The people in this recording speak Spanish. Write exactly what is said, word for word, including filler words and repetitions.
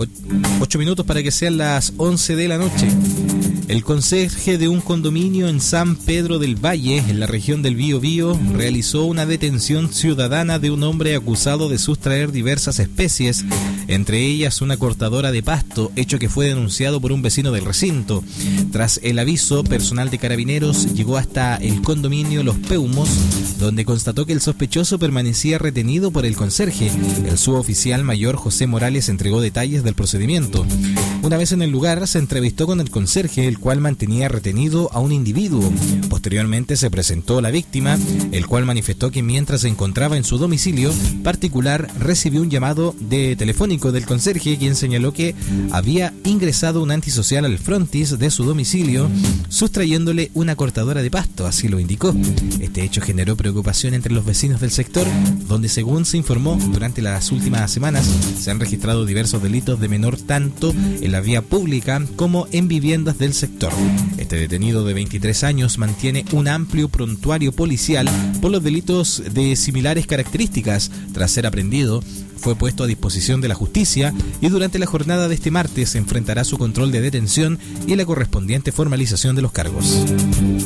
Ocho minutos para que sean las once de la noche. El conserje de un condominio en San Pedro del Valle, en la región del Biobío, realizó una detención ciudadana de un hombre acusado de sustraer diversas especies, entre ellas una cortadora de pasto, hecho que fue denunciado por un vecino del recinto. Tras el aviso, personal de Carabineros llegó hasta el condominio Los Peumos, donde constató que el sospechoso permanecía retenido por el conserje. El suboficial mayor José Morales entregó detalles del procedimiento. Una vez en el lugar, se entrevistó con el conserje, el cual mantenía retenido a un individuo. Posteriormente se presentó la víctima, el cual manifestó que mientras se encontraba en su domicilio particular, recibió un llamado de telefónico del conserje, quien señaló que había ingresado un antisocial al frontis de su domicilio, sustrayéndole una cortadora de pasto, así lo indicó. Este hecho generó preocupación entre los vecinos del sector, donde, según se informó, durante las últimas semanas se han registrado diversos delitos de menor tanto en la vía pública como en viviendas del sector. Este detenido de veintitrés años mantiene un amplio prontuario policial por los delitos de similares características. Tras ser aprehendido, fue puesto a disposición de la justicia y durante la jornada de este martes se enfrentará su control de detención y la correspondiente formalización de los cargos.